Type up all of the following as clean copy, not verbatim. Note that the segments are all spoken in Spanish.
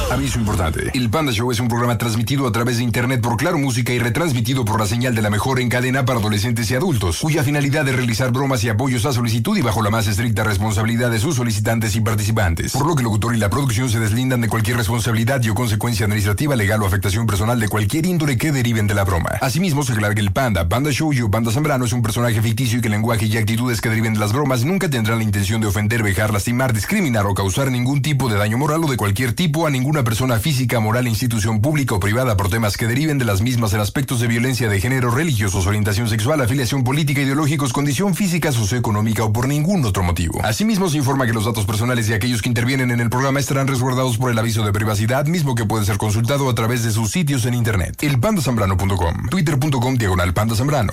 Aviso importante. El Panda Show es un programa transmitido a través de internet por Claro Música y retransmitido por la señal de la mejor en cadena para adolescentes y adultos, cuya finalidad es realizar bromas y apoyos a solicitud y bajo la más estricta responsabilidad de sus solicitantes y participantes. Por lo que el locutor y la producción se deslindan de cualquier responsabilidad y o consecuencia administrativa, legal o afectación personal de cualquier índole que deriven de la broma. Asimismo, se aclara que el Panda Show y Panda Zambrano es un personaje ficticio y que el lenguaje y actitudes que deriven de las bromas nunca tendrán la intención de ofender, vejar, lastimar, discriminar o causar ningún tipo de daño moral o de cualquier tipo a ninguna persona física, moral, institución pública o privada por temas que deriven de las mismas en aspectos de violencia de género, religiosos, orientación sexual, afiliación política, ideológicos, condición física, socioeconómica o por ningún otro motivo. Asimismo, se informa que los datos personales de aquellos que intervienen en el programa estarán resguardados por el aviso de privacidad, mismo que puede ser consultado a través de sus sitios en internet. elpandasambrano.com, twitter.com/pandazambrano,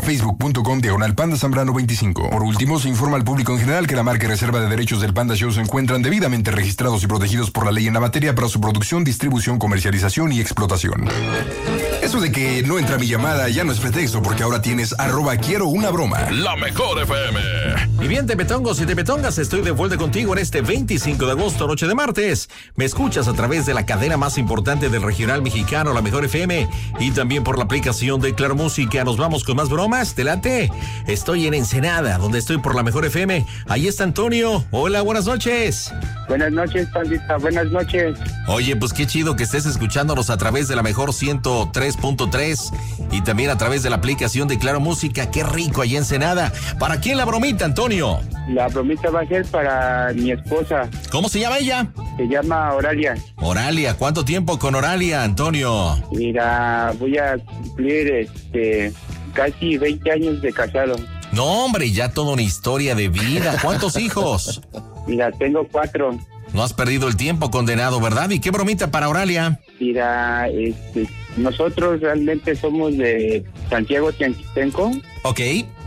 facebook.com/pandazambrano25. Por último, se informa al público en general que la marca y reserva de derechos del Panda Show se encuentran debidamente registrados y protegidos por la ley en la materia para su producción, distribución, comercialización y explotación. Eso de que no entra mi llamada ya no es pretexto, porque ahora tienes @quiero una broma. La mejor FM. Y bien, tepetongos y tepetongas, estoy de vuelta contigo en este 25 de agosto, noche de martes. Me escuchas a través de la cadena más importante del regional mexicano, La Mejor FM, y también por la aplicación de Claro Música. Nos vamos con más bromas, ¿te late? Estoy en Ensenada, donde estoy por La Mejor FM. Ahí está Antonio. Hola, buenas noches. Buenas noches, Pandita, buenas noches. Oye, pues qué chido que estés escuchándonos a través de La Mejor 103.3 y también a través de la aplicación de Claro Música. Qué rico allá en Ensenada. ¿Para quién la bromita, Antonio? La bromita va a ser para mi esposa. ¿Cómo se llama ella? Se llama Oralia. Oralia, ¿cuánto tiempo con Oralia, Antonio? Mira, voy a cumplir casi 20 años de casado. No, hombre, ya toda una historia de vida. ¿Cuántos hijos? Mira, tengo 4. No has perdido el tiempo, condenado, ¿verdad? ¿Y qué bromita para Oralia? Mira, nosotros realmente somos de Santiago Tianquitenco. Ok.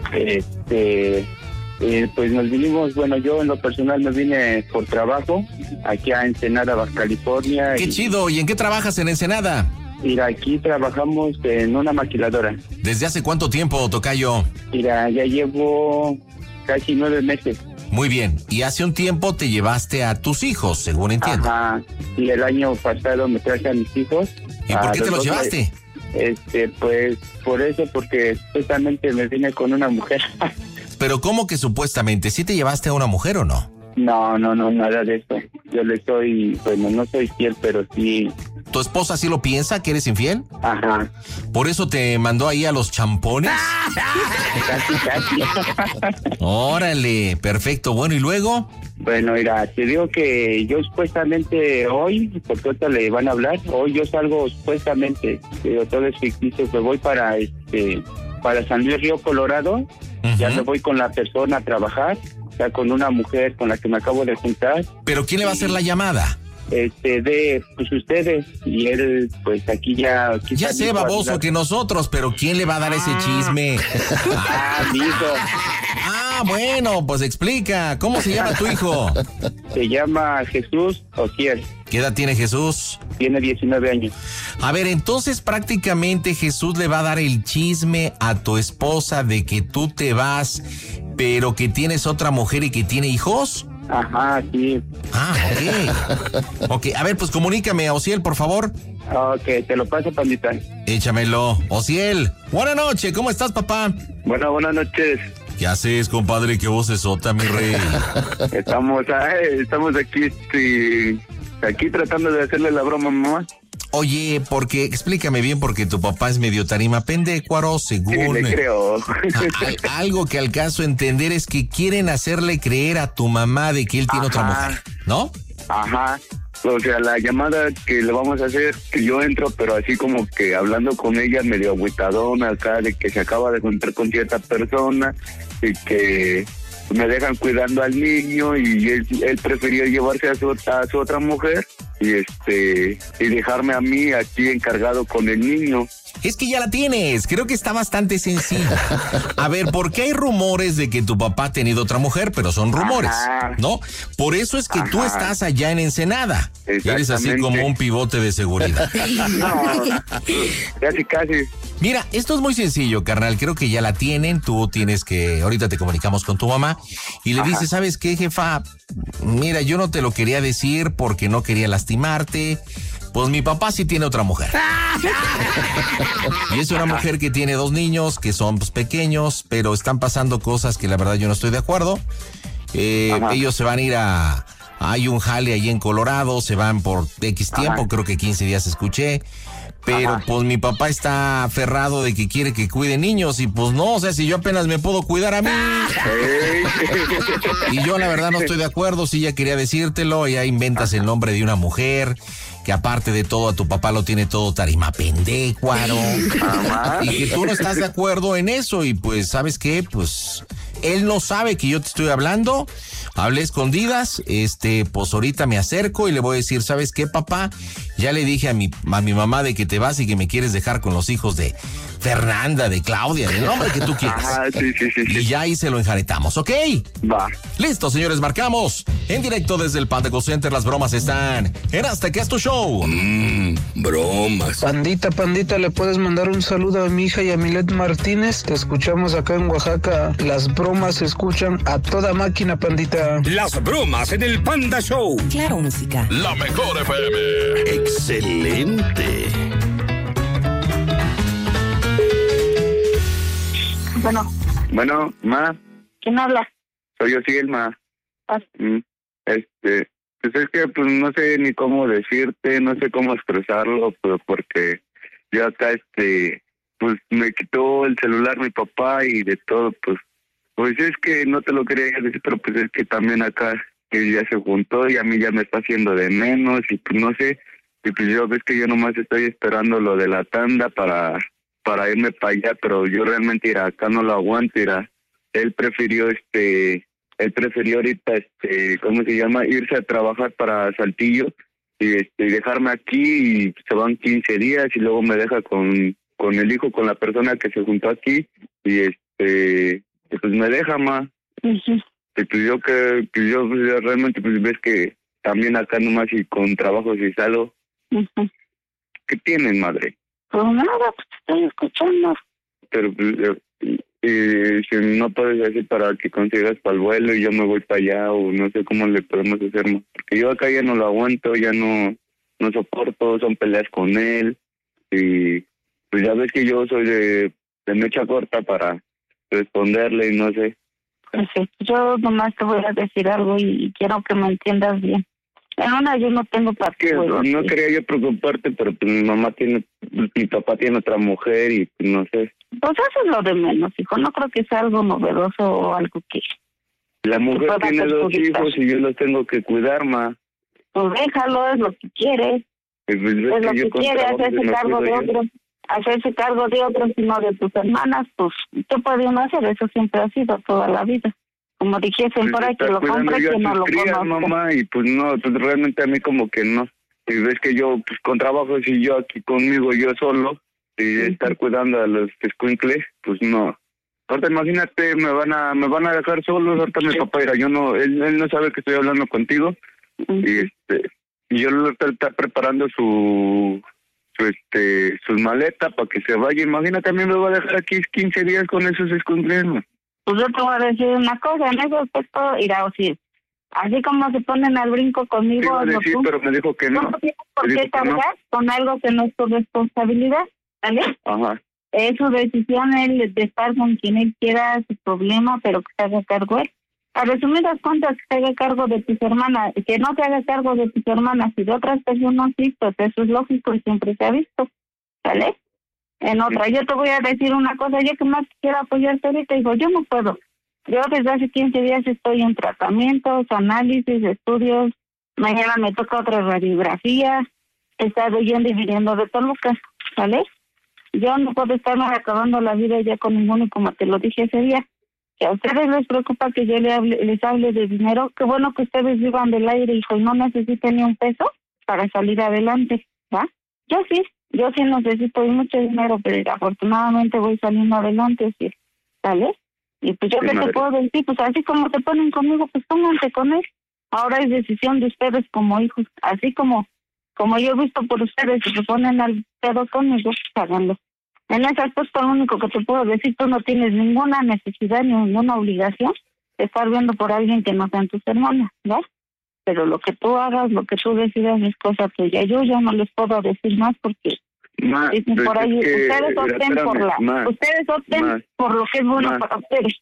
Pues nos vinimos, bueno, yo en lo personal me vine por trabajo aquí a Ensenada, Baja California. ¡Qué chido! ¿Y en qué trabajas en Ensenada? Mira, aquí trabajamos en una maquiladora. ¿Desde hace cuánto tiempo, tocayo? Mira, ya llevo casi 9 meses. Muy bien. Y hace un tiempo te llevaste a tus hijos, según entiendo. Ajá. Y el año pasado me traje a mis hijos. ¿Y por qué te los llevaste? Pues por eso, porque supuestamente me vine con una mujer. Pero ¿cómo que supuestamente? ¿Sí te llevaste a una mujer o no? No, nada de eso. Yo le soy, bueno, no soy fiel, pero sí. ¿Tu esposa sí lo piensa, que eres infiel? Ajá. ¿Por eso te mandó ahí a los champones? Casi. Órale, perfecto. Bueno, ¿y luego? Bueno, mira, te digo que yo supuestamente hoy, porque ahorita le van a hablar, hoy yo salgo supuestamente, pero todo es ficticio, que voy para San Luis Río Colorado. Uh-huh. Ya me voy con la persona a trabajar, o sea, con una mujer con la que me acabo de juntar. ¿Pero quién le va a hacer la llamada? Pues ustedes, y él, pues aquí ya... Ya sé, baboso, que nosotros, pero ¿quién le va a dar ese chisme? Mi hijo. Bueno, pues explica, ¿cómo se llama tu hijo? Se llama Jesús Ociel. ¿Qué edad tiene Jesús? Tiene 19 años. A ver, entonces prácticamente Jesús le va a dar el chisme a tu esposa de que tú te vas, pero que tienes otra mujer y que tiene hijos. Ajá, sí. Ok. Ok, a ver, pues comunícame a Ociel, por favor. Ok, te lo paso, Pandita. Échamelo. Ociel, buenas noches, ¿cómo estás, papá? Bueno, buenas noches. ¿Qué haces, compadre? ¿Qué voz es sota, mi rey? Estamos aquí tratando de hacerle la broma a mamá. Oye, porque explícame bien, porque tu papá es medio tarima pendécuaro, según... Sí, le creo. Algo que alcanzo a entender es que quieren hacerle creer a tu mamá de que él tiene otra mujer, ¿no? Ajá. O sea, la llamada que le vamos a hacer, que yo entro, pero así como que hablando con ella medio agüitadona acá, de que se acaba de encontrar con cierta persona y que me dejan cuidando al niño y él prefería llevarse a su otra mujer y dejarme a mí aquí encargado con el niño. Es que ya la tienes, creo que está bastante sencillo. A ver, porque hay rumores de que tu papá ha tenido otra mujer, pero son rumores, ¿no? Por eso es que tú estás allá en Ensenada. Eres así como un pivote de seguridad. No, casi. Mira, esto es muy sencillo, carnal. Creo que ya la tienen. Tú tienes que... Ahorita te comunicamos con tu mamá y le dices, ¿sabes qué, jefa? Mira, yo no te lo quería decir porque no quería lastimarte, Pues mi papá sí tiene otra mujer. Y es una mujer que tiene 2 niños que son pues, pequeños, pero están pasando cosas que la verdad yo no estoy de acuerdo. Ellos se van a ir hay un jale ahí en Colorado, se van por X tiempo, creo que 15 días escuché. Pero pues mi papá está aferrado de que quiere que cuide niños y pues no, o sea, si yo apenas me puedo cuidar a mí. Y yo la verdad no estoy de acuerdo, sí ya quería decírtelo, ya inventas el nombre de una mujer que aparte de todo a tu papá lo tiene todo tarimapendécuaro. Y que tú no estás de acuerdo en eso y pues, ¿sabes qué? Pues él no sabe que yo te estoy hablando. Hablé escondidas, pues ahorita me acerco y le voy a decir, ¿sabes qué, papá? Ya le dije a mi mamá de que te vas y que me quieres dejar con los hijos de Fernanda, de Claudia, del nombre que tú quieras. Sí. Y ya ahí se lo enjaretamos, ¿ok? Va. Listo, señores, marcamos. En directo desde el Panda Go Center, las bromas están en Hasta que es tu show. Bromas. Pandita, ¿le puedes mandar un saludo a mi hija Yamilet Martínez? Te escuchamos acá en Oaxaca. Las bromas se escuchan a toda máquina, pandita. Las bromas en el Panda Show. Claro, música. La mejor FM. Excelente. Bueno, ma. ¿Quién habla? Soy yo, sí, el ma. Ah. Pues es que pues no sé ni cómo decirte, no sé cómo expresarlo, pero porque yo acá pues me quitó el celular mi papá y de todo, pues es que no te lo quería decir, pero pues es que también acá que ya se juntó y a mí ya me está haciendo de menos y pues no sé, y pues yo ves que yo nomás estoy esperando lo de la tanda para irme para allá, pero yo realmente acá no lo aguanto, él prefirió ahorita ¿cómo se llama? Irse a trabajar para Saltillo y dejarme aquí y se van 15 días y luego me deja con el hijo, con la persona que se juntó aquí y pues me deja, ma. Uh-huh. Y pues yo pues, realmente pues ves que también acá nomás y con trabajo si salgo. Uh-huh. ¿Qué tienen, madre? Pues nada, pues te estoy escuchando. Pero pues si no puedes decir para que consigas para el vuelo y yo me voy para allá o no sé cómo le podemos hacer, ma. Porque yo acá ya no lo aguanto, ya no soporto, son peleas con él y pues ya ves que yo soy de mecha corta para responderle y no sé. Pues sí, yo nomás te voy a decir algo y quiero que me entiendas bien. En una yo no tengo para que no quería yo preocuparte, pero pues mi papá tiene otra mujer y pues, no sé. Pues eso es lo de menos, hijo. No creo que sea algo novedoso o algo que... La mujer tiene 2 hijos y yo los tengo que cuidar, ma. Pues déjalo, es lo que quiere. Pues, es lo que quiere, hacerse cargo de otros. Hacerse cargo de otros y no de tus hermanas, pues, ¿qué puede uno hacer? Eso siempre ha sido toda la vida. Como dijesen por ahí, que lo compre, que no lo conozca. Mamá, y pues no, pues realmente a mí como que no. Y ves que yo, pues con trabajo, si yo aquí conmigo, yo solo, y estar cuidando a los escuincles, pues no. Ahorita imagínate, me van a dejar solos, ahorita mi papá irá, él no sabe que estoy hablando contigo, y yo lo está preparando sus maletas para que se vaya. Imagínate, a mí me va a dejar aquí 15 días con esos escuincles, ¿no? Pues yo te voy a decir una cosa, en ese aspecto, irá, o sí, así como se ponen al brinco conmigo... Sí, pero me dijo que no. No tienes por qué cargar con algo que no es tu responsabilidad, ¿vale? Ajá. Es su decisión él de estar con quien él quiera, su problema, pero que se haga cargo él. A resumidas cuentas, que se haga cargo de tus hermanas, que no se haga cargo de tus hermanas y de otras personas, sí, pues eso es lógico y siempre se ha visto, ¿vale? En otra, yo te voy a decir una cosa, yo que más quiero apoyarte ahorita, digo, yo no puedo. Yo desde hace 15 días estoy en tratamientos, análisis, estudios, mañana me toca otra radiografía, he estado yendo y viniendo de Toluca, ¿vale? Yo no puedo estarme acabando la vida ya con ninguno, y como te lo dije ese día, que a ustedes les preocupa que yo les hable de dinero, qué bueno que ustedes vivan del aire, hijo, y no necesiten ni un peso para salir adelante, ¿va? Yo sí necesito mucho dinero, pero afortunadamente voy saliendo adelante, sí, ¿vale? Y pues yo qué te puedo decir, pues así como te ponen conmigo, pues pónganse con él. Ahora es decisión de ustedes como hijos, así como yo he visto por ustedes que se ponen al pedo conmigo, pues háganlo. En ese aspecto, lo único que te puedo decir, tú no tienes ninguna necesidad ni ninguna obligación de estar viendo por alguien que no sean tus hermanas, ¿ves? pero lo que tú hagas, lo que tú decidas es cosa tuya. Yo ya no les puedo decir más porque dicen por ahí, ustedes opten por lo que es bueno para ustedes.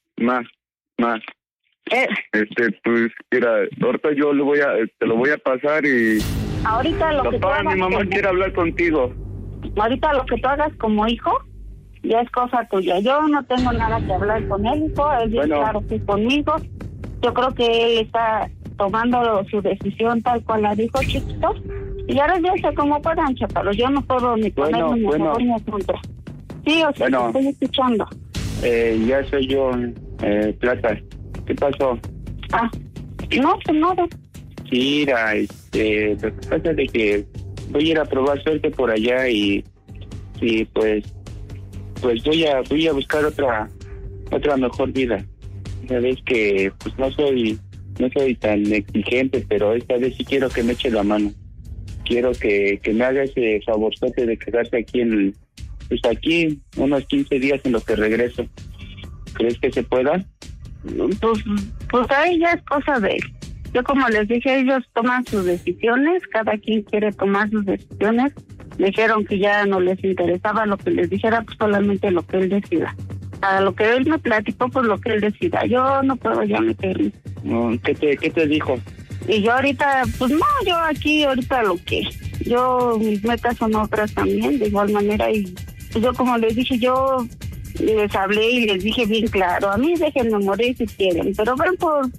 Pues mira, ahorita yo te lo voy a pasar y ahorita lo que tú hagas, mi mamá quiere hablar contigo. Ahorita lo que tú hagas como hijo ya es cosa tuya. Yo no tengo nada que hablar con él, hijo. Él es claro que conmigo. Yo creo que él está tomando su decisión tal cual la dijo, chiquito. Y ahora ya sé cómo puedan, chapalos. Yo no puedo ni ponerme ni a favor ni a contra. Sí, o sea, estoy escuchando. Ya soy yo, Plata. ¿Qué pasó? No, pues nada. Sí, mira, lo que pasa es de que voy a ir a probar suerte por allá y pues voy a buscar otra mejor vida. Sabes que pues no soy tan exigente, pero esta vez sí quiero que me eche la mano. Quiero que me haga ese favorzote de quedarse aquí aquí unos 15 días en lo que regreso. ¿Crees que se pueda? Pues ahí ya es cosa de él. Yo como les dije, ellos toman sus decisiones, cada quien quiere tomar sus decisiones. Dijeron que ya no les interesaba lo que les dijera, pues solamente lo que él decida. A lo que él me platicó, pues lo que él decida. Yo no puedo ya meterme. ¿Qué te dijo? Y yo ahorita, pues no, yo aquí ahorita mis metas son otras también, de igual manera. Y pues yo como les dije, yo les hablé y les dije bien claro, a mí déjenme morir si quieren, pero vean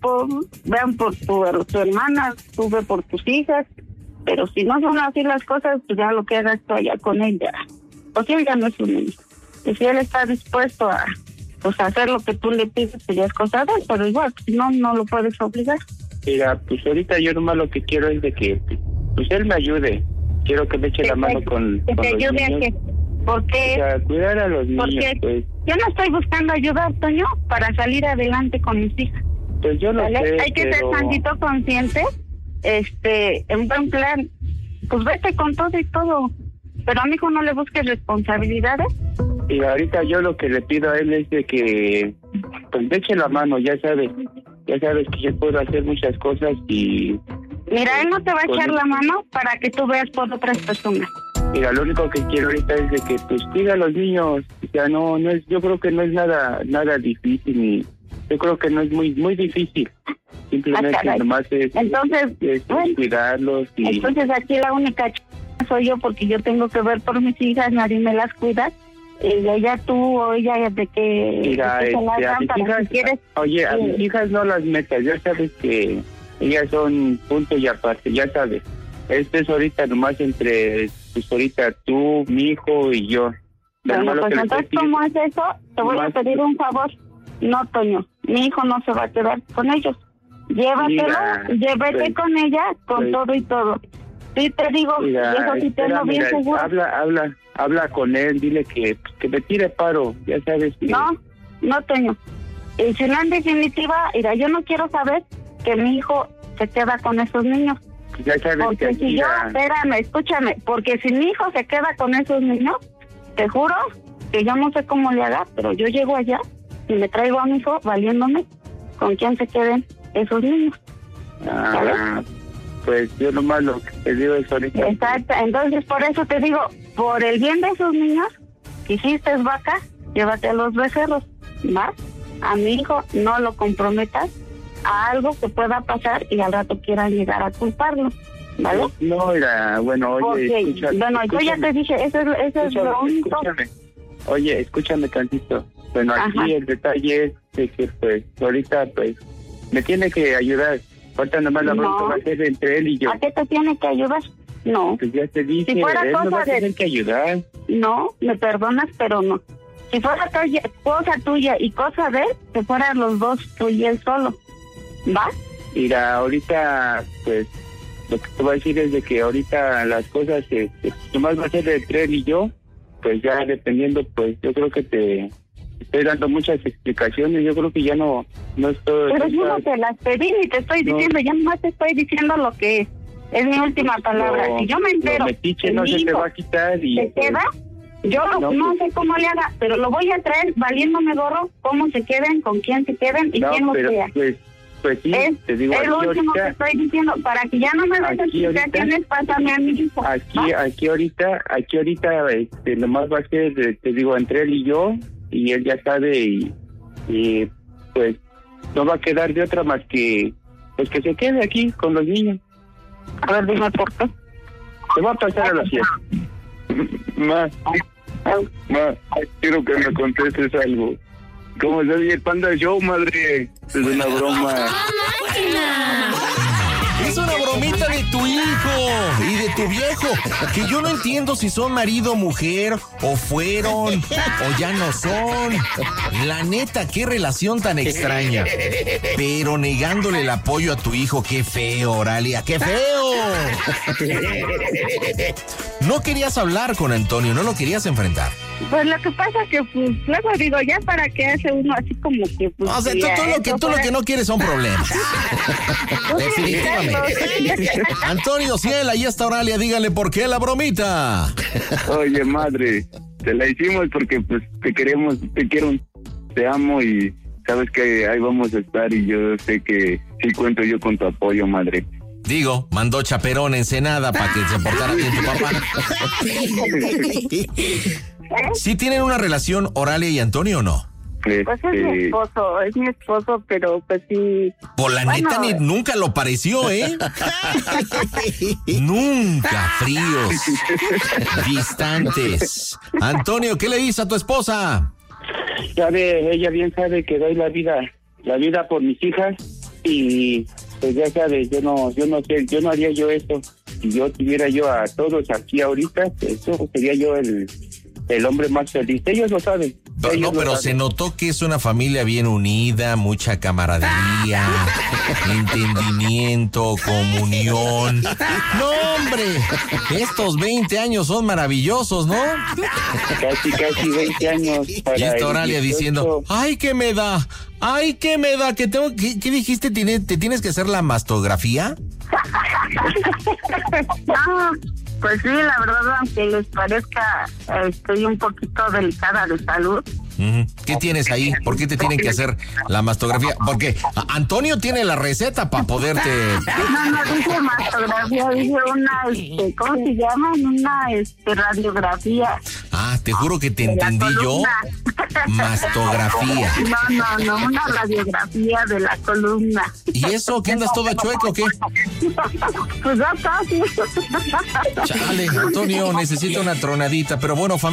por tu hermana, tú ve por tus hijas, pero si no son así las cosas, pues ya lo que hagas tú allá con ella, porque él ya no es un niño. Y si él está dispuesto a hacer lo que tú le pides, pues ya es cosa de él, pero igual, pues no lo puedes obligar. Mira, pues ahorita yo nomás lo que quiero es de que pues él me ayude. Quiero que me eche la mano con los niños. ¿Por qué? O sea, cuidar a los niños, pues. Yo no estoy buscando ayudar, Toño, para salir adelante con mis hijas. Pues yo lo sé, hay que ser tantito consciente, en buen plan. Pues vete con todo y todo, pero a mi hijo no le busques responsabilidades. Y ahorita yo lo que le pido a él es de que pues me eche la mano, ya sabes que yo puedo hacer muchas cosas y... Mira, él no te va a echar la mano para que tú veas por otras personas. Mira, lo único que quiero ahorita es de que pues cuida a los niños, o sea, no es, yo creo que no es nada difícil, ni yo creo que no es muy difícil, simplemente nomás es cuidarlos. Y... Entonces aquí la única soy yo, porque yo tengo que ver por mis hijas, nadie me las cuida. Ella tú o ella de que... Mira, a mis hijas, oye, a mis hijas no las metas, ya sabes que ellas son punto y aparte, ya sabes. Esto es ahorita nomás entre, pues ahorita tú, mi hijo y yo. Bueno, pues entonces, ¿cómo es eso? Te voy a pedir un favor. No, Toño, mi hijo no se va a quedar con ellos. Llévate con ella, con todo y todo. Sí, te digo, mira, y eso sí tengo bien seguro. Habla con él, dile que me tire paro, ya sabes que... No, Toño. Y si no, en definitiva, mira, yo no quiero saber que mi hijo se queda con esos niños. Ya sabes, porque si yo, espérame, escúchame, porque si mi hijo se queda con esos niños, te juro que yo no sé cómo le haga, pero yo llego allá y me traigo a mi hijo valiéndome con quién se queden esos niños. Pues yo nomás lo que te digo es ahorita. Exacto, entonces por eso te digo, por el bien de esos niños, que hiciste vaca, llévate a los becerros, ¿va? A mi hijo no lo comprometas a algo que pueda pasar y al rato quieran llegar a culparlo, ¿vale? No, era, bueno, oye, escúchame, yo ya te dije, eso es lo único. Oye, escúchame tantito. Bueno, aquí el detalle es de que, pues, ahorita, pues, me tiene que ayudar. Ahorita nomás la bronca va a ser entre él y yo. ¿A qué te tiene que ayudar? No. Pues ya te dije, si fuera él cosa no va a tener que ayudar. No, me perdonas, pero no. Si fuera cosa tuya y cosa de él, que fueran los dos, tú y él solo. ¿Va? Mira, ahorita, pues, lo que te voy a decir es de que ahorita las cosas, nomás va a ser entre él y yo, pues ya dependiendo, pues, yo creo que te estoy dando muchas explicaciones, yo creo que ya no estoy... Pero yo no te las pedí ni te estoy diciendo, ya nomás te estoy diciendo lo que es mi última palabra. Si yo me entero... Metiche no se te va a quitar y... ¿Se queda? Yo no sé cómo le haga, pero lo voy a traer valiéndome gorro, cómo se queden, con quién se queden y quién lo sea. Pues, Pues sí, te digo, es lo último que estoy diciendo, para que ya no me des explicaciones, pásame a mi hijo. Aquí ahorita, nomás va a ser, te digo, entre él y yo, y él ya sabe, y pues no va a quedar de otra más que, pues que se quede aquí con los niños. A ver, dime por qué. Se va a pasar a la fiesta. Ma, quiero que me contestes algo. ¿Cómo se oye el Panda Show, madre? Es una broma. Es una bromita de tu hijo y de tu viejo, que yo no entiendo si son marido o mujer, o fueron, o ya no son. La neta, qué relación tan extraña. Pero negándole el apoyo a tu hijo, qué feo, Oralia, qué feo. No querías hablar con Antonio, no lo querías enfrentar. Pues lo que pasa que, pues, luego digo, ya para qué hace uno así como que, pues... O sea, tú lo que no quieres son problemas. Definitivamente. Antonio, Ciela, ahí está Oralia, dígale por qué la bromita. Oye, madre, te la hicimos porque, pues, te queremos, te quiero, te amo y sabes que ahí vamos a estar y yo sé que sí cuento yo con tu apoyo, madre. Digo, mandó chaperón en Ensenada para que se portara bien tu papá. ¿Sí tienen una relación Oralia y Antonio o no? Pues es mi esposo, pero pues sí. Por la neta nunca lo pareció, ¿eh? Nunca, fríos, distantes. Antonio, ¿qué le dices a tu esposa? Ella bien sabe que doy la vida por mis hijas y pues ya sabes, yo no sé, yo no haría yo eso. Si yo tuviera yo a todos aquí ahorita, eso sería yo el hombre más feliz. Ellos lo saben. No, pero se notó que es una familia bien unida, mucha camaradería, entendimiento, comunión. No, hombre, estos 20 años son maravillosos, ¿no? Casi 20 años. Y está Oralia diciendo, ¡ay, qué me da! ¡Ay, qué me da! ¿Qué dijiste? ¿Te tienes que hacer la mastografía? Pues sí, la verdad, aunque les parezca, estoy un poquito delicada de salud. ¿Qué tienes ahí? ¿Por qué te tienen que hacer la mastografía? Porque Antonio tiene la receta para poderte... No dije mastografía, dije una, ¿cómo se llama? Una radiografía. Ah, te juro que te entendí yo. Mastografía. No, una radiografía de la columna. ¿Y eso? ¿Qué andas toda chueca o qué? Pues ya casi. Chale, Antonio, necesito una tronadita, pero bueno,